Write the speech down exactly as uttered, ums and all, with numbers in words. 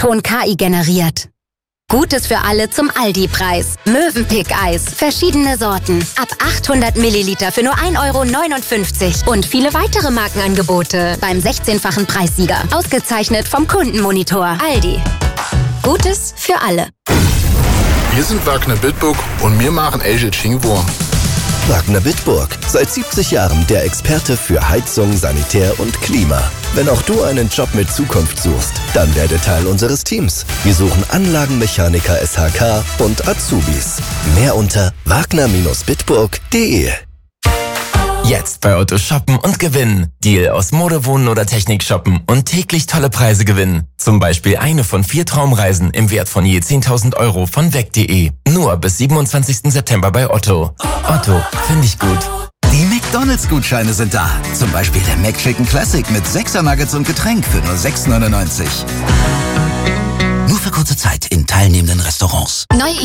Ton K I generiert. Gutes für alle zum Aldi-Preis. Mövenpick-Eis. Verschiedene Sorten. Ab achthundert Milliliter für nur ein Euro neunundfünfzig. Und viele weitere Markenangebote beim sechzehnfachen Preissieger. Ausgezeichnet vom Kundenmonitor. Aldi. Gutes für alle. Wir sind Wagner Bitburg und wir machen Elche Chingwurm. Wagner Bitburg. Seit siebzig Jahren der Experte für Heizung, Sanitär und Klima. Wenn auch du einen Job mit Zukunft suchst, dann werde Teil unseres Teams. Wir suchen Anlagenmechaniker S H K und Azubis. Mehr unter wagner Bitburg punkt de. Jetzt bei Otto shoppen und gewinnen. Deal aus Mode, Wohnen oder Technik shoppen und täglich tolle Preise gewinnen. Zum Beispiel eine von vier Traumreisen im Wert von je zehntausend Euro von weg punkt de. Nur bis siebenundzwanzigsten September bei Otto. Otto, finde ich gut. Die McDonalds-Gutscheine sind da. Zum Beispiel der McChicken Classic mit sechser Nuggets und Getränk für nur sechs neunundneunzig. Nur für kurze Zeit in teilnehmenden Restaurants. Neue